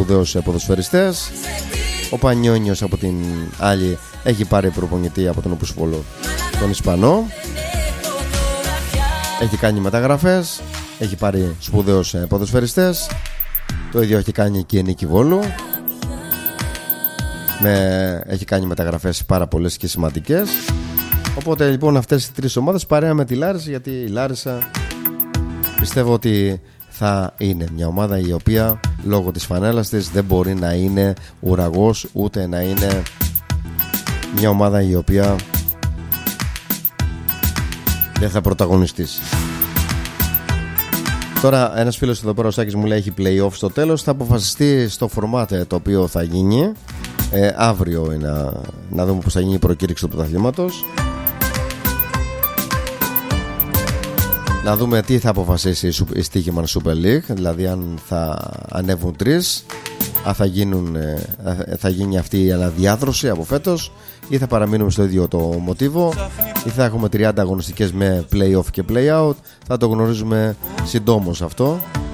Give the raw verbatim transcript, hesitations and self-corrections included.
σπουδαίους ποδοσφαιριστές. Ο Πανιόνιος από την άλλη έχει πάρει προπονητή από τον Οπουσβόλο, τον Ισπανό. Έχει κάνει μεταγραφές, έχει πάρει σπουδαίους ποδοσφαιριστές. Το ίδιο έχει κάνει και η Νίκη Βόλου. Με, έχει κάνει μεταγραφές πάρα πολλές και σημαντικές. Οπότε λοιπόν αυτές οι τρεις ομάδες παρέα με τη Λάρισα, γιατί η Λάρισα πιστεύω ότι θα είναι μια ομάδα η οποία λόγω της φανέλας της δεν μπορεί να είναι ουραγός, ούτε να είναι μια ομάδα η οποία δεν θα πρωταγωνιστήσει. Τώρα ένας φίλος εδώ πέρα, ο Σάκης, μου λέει έχει play-off στο τέλος. Θα αποφασιστεί στο φορμάτε το οποίο θα γίνει ε, αύριο, να, να δούμε πως θα γίνει η προκήρυξη του πρωταθλήματος. Να δούμε τι θα αποφασίσει η Στίχημαν Super League, δηλαδή αν θα ανέβουν τρεις, αν θα, γίνουν, θα γίνει αυτή η αναδιάθρωση από φέτος ή θα παραμείνουμε στο ίδιο το μοτίβο ή θα έχουμε τριάντα αγωνιστικές με play-off και play-out. Θα το γνωρίζουμε συντόμως αυτό.